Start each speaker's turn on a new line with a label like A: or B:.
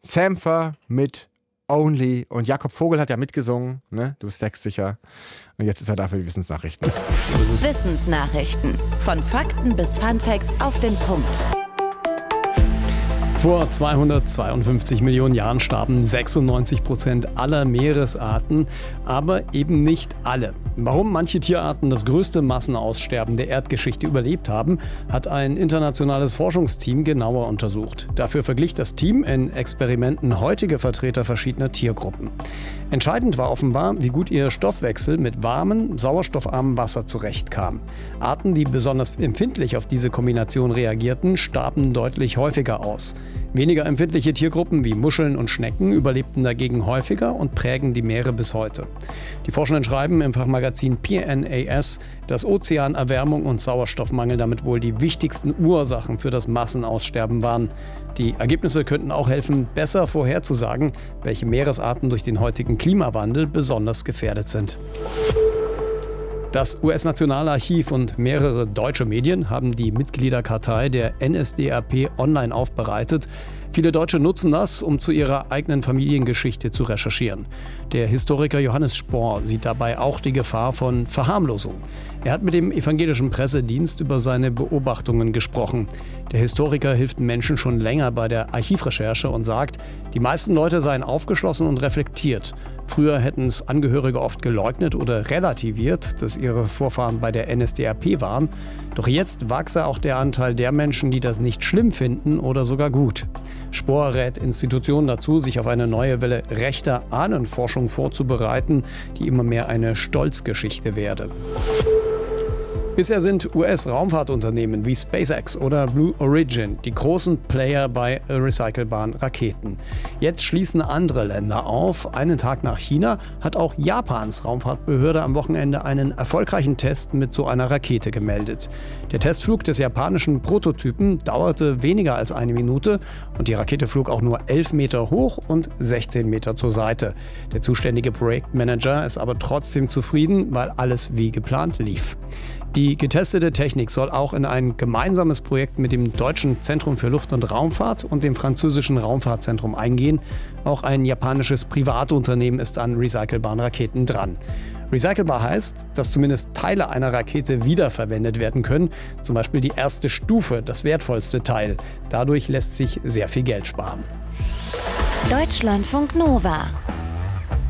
A: Sampher mit Only. Und Jakob Vogel hat ja mitgesungen, ne? Du bist textsicher. Und jetzt ist er da für die Wissensnachrichten.
B: Wissensnachrichten. Von Fakten bis Funfacts auf den Punkt.
C: Vor 252 Millionen Jahren starben 96% aller Meeresarten, aber eben nicht alle. Warum manche Tierarten das größte Massenaussterben der Erdgeschichte überlebt haben, hat ein internationales Forschungsteam genauer untersucht. Dafür verglich das Team in Experimenten heutige Vertreter verschiedener Tiergruppen. Entscheidend war offenbar, wie gut ihr Stoffwechsel mit warmem, sauerstoffarmem Wasser zurechtkam. Arten, die besonders empfindlich auf diese Kombination reagierten, starben deutlich häufiger aus. Weniger empfindliche Tiergruppen wie Muscheln und Schnecken überlebten dagegen häufiger und prägen die Meere bis heute. Die Forschenden schreiben im Fachmagazin PNAS, dass Ozeanerwärmung und Sauerstoffmangel damit wohl die wichtigsten Ursachen für das Massenaussterben waren. Die Ergebnisse könnten auch helfen, besser vorherzusagen, welche Meeresarten durch den heutigen Klimawandel besonders gefährdet sind. Das US-Nationalarchiv und mehrere deutsche Medien haben die Mitgliederkartei der NSDAP online aufbereitet. Viele Deutsche nutzen das, um zu ihrer eigenen Familiengeschichte zu recherchieren. Der Historiker Johannes Spohr sieht dabei auch die Gefahr von Verharmlosung. Er hat mit dem evangelischen Pressedienst über seine Beobachtungen gesprochen. Der Historiker hilft Menschen schon länger bei der Archivrecherche und sagt, die meisten Leute seien aufgeschlossen und reflektiert. Früher hätten es Angehörige oft geleugnet oder relativiert, dass ihre Vorfahren bei der NSDAP waren. Doch jetzt wachse auch der Anteil der Menschen, die das nicht schlimm finden oder sogar gut. Spohr rät Institutionen dazu, sich auf eine neue Welle rechter Ahnenforschung vorzubereiten, die immer mehr eine Stolzgeschichte werde. Bisher sind US-Raumfahrtunternehmen wie SpaceX oder Blue Origin die großen Player bei recycelbaren Raketen. Jetzt schließen andere Länder auf. Einen Tag nach China hat auch Japans Raumfahrtbehörde am Wochenende einen erfolgreichen Test mit so einer Rakete gemeldet. Der Testflug des japanischen Prototypen dauerte weniger als eine Minute und die Rakete flog auch nur 11 Meter hoch und 16 Meter zur Seite. Der zuständige Projektmanager ist aber trotzdem zufrieden, weil alles wie geplant lief. Die getestete Technik soll auch in ein gemeinsames Projekt mit dem Deutschen Zentrum für Luft- und Raumfahrt und dem französischen Raumfahrtzentrum eingehen. Auch ein japanisches Privatunternehmen ist an recycelbaren Raketen dran. Recycelbar heißt, dass zumindest Teile einer Rakete wiederverwendet werden können, zum Beispiel die erste Stufe, das wertvollste Teil. Dadurch lässt sich sehr viel Geld sparen.
B: Deutschlandfunk Nova